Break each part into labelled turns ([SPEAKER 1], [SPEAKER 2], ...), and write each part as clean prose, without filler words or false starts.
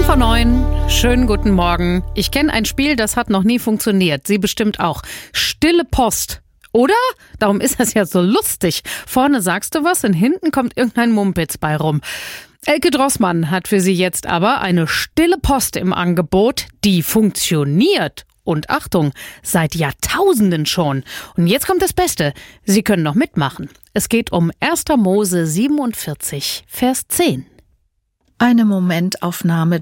[SPEAKER 1] 10:09. Schönen guten Morgen. Ich kenne ein Spiel, das hat noch nie funktioniert. Sie bestimmt auch. Stille Post. Oder? Darum ist das ja so lustig. Vorne sagst du was und hinten kommt irgendein Mumpitz bei rum. Elke Drossmann hat für Sie jetzt aber eine stille Post im Angebot, die funktioniert. Und Achtung, seit Jahrtausenden schon. Und jetzt kommt das Beste. Sie können noch mitmachen. Es geht um 1. Mose 47, Vers 10.
[SPEAKER 2] Eine Momentaufnahme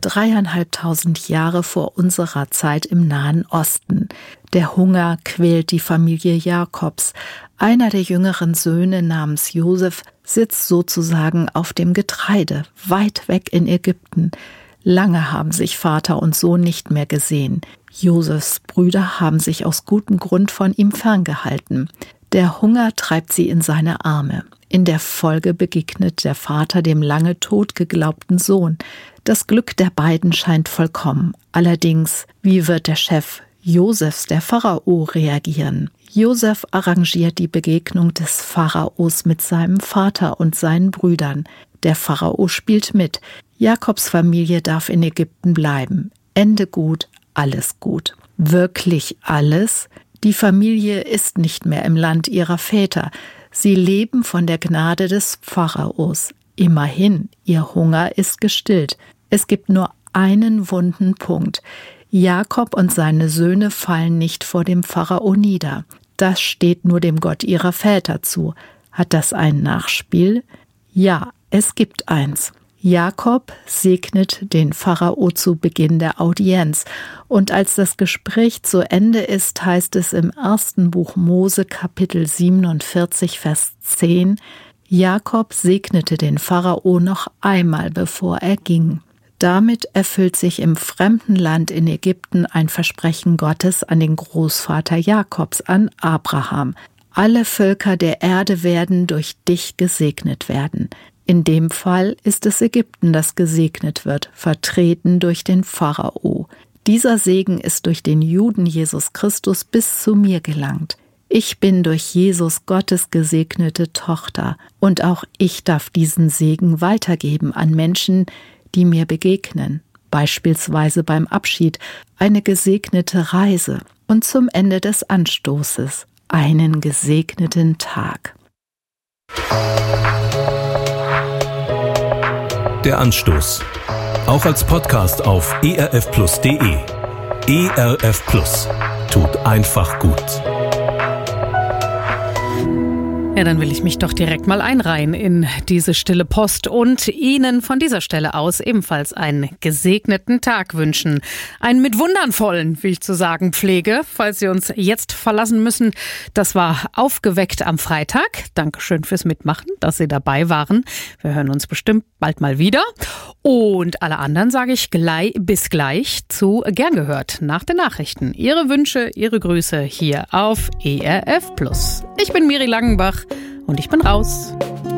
[SPEAKER 2] 3.500 Jahre vor unserer Zeit im Nahen Osten. Der Hunger quält die Familie Jakobs. Einer der jüngeren Söhne namens Josef sitzt sozusagen auf dem Getreide, weit weg in Ägypten. Lange haben sich Vater und Sohn nicht mehr gesehen. Josefs Brüder haben sich aus gutem Grund von ihm ferngehalten. Der Hunger treibt sie in seine Arme. In der Folge begegnet der Vater dem lange tot geglaubten Sohn. Das Glück der beiden scheint vollkommen. Allerdings, wie wird der Chef Josefs, der Pharao, reagieren? Josef arrangiert die Begegnung des Pharaos mit seinem Vater und seinen Brüdern. Der Pharao spielt mit. Jakobs Familie darf in Ägypten bleiben. Ende gut, alles gut. Wirklich alles? Die Familie ist nicht mehr im Land ihrer Väter. Sie leben von der Gnade des Pharaos. Immerhin, ihr Hunger ist gestillt. Es gibt nur einen wunden Punkt. Jakob und seine Söhne fallen nicht vor dem Pharao nieder. Das steht nur dem Gott ihrer Väter zu. Hat das ein Nachspiel? Ja, es gibt eins. Jakob segnet den Pharao zu Beginn der Audienz. Und als das Gespräch zu Ende ist, heißt es im 1. Buch Mose, Kapitel 47, Vers 10, Jakob segnete den Pharao noch einmal, bevor er ging. Damit erfüllt sich im fremden Land in Ägypten ein Versprechen Gottes an den Großvater Jakobs, an Abraham. Alle Völker der Erde werden durch dich gesegnet werden. In dem Fall ist es Ägypten, das gesegnet wird, vertreten durch den Pharao. Dieser Segen ist durch den Juden Jesus Christus bis zu mir gelangt. Ich bin durch Jesus Gottes gesegnete Tochter und auch ich darf diesen Segen weitergeben an Menschen, die mir begegnen. Beispielsweise beim Abschied, eine gesegnete Reise und zum Ende des Anstoßes, einen gesegneten Tag.
[SPEAKER 3] Der Anstoß. Auch als Podcast auf erfplus.de. ERF Plus. Tut einfach gut.
[SPEAKER 1] Ja, dann will ich mich doch direkt mal einreihen in diese stille Post und Ihnen von dieser Stelle aus ebenfalls einen gesegneten Tag wünschen. Einen mit Wundern vollen, wie ich zu sagen pflege, falls Sie uns jetzt verlassen müssen. Das war Aufgeweckt am Freitag. Dankeschön fürs Mitmachen, dass Sie dabei waren. Wir hören uns bestimmt bald mal wieder. Und alle anderen sage ich bis gleich zu Gern gehört nach den Nachrichten. Ihre Wünsche, Ihre Grüße hier auf ERF Plus. Ich bin Miri Langenbach und ich bin raus.